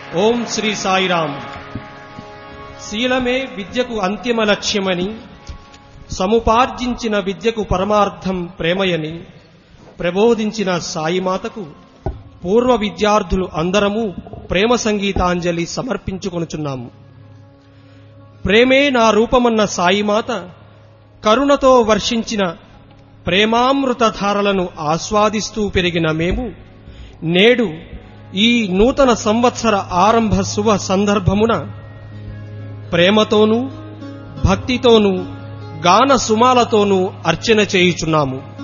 ఓం శ్రీ సాయిరాం. శీలమే విద్యకు అంతిమ లక్ష్యమని, సముపార్జించిన విద్యకు పరమార్థం ప్రేమయని ప్రబోధించిన సాయిమాతకు పూర్వ విద్యార్థులు అందరము ప్రేమ సంగీతాంజలి సమర్పించుకొనుచున్నాము. ప్రేమే నా రూపమన్న సాయిమాత కరుణతో వర్షించిన ప్రేమామృతధారలను ఆస్వాదిస్తూ పెరిగిన మేము నేడు ఈ నూతన సంవత్సర ఆరంభ శుభ సందర్భమున ప్రేమతోనూ భక్తితోనూ గాన సుమాలతోనూ అర్చన చేయుచున్నాము.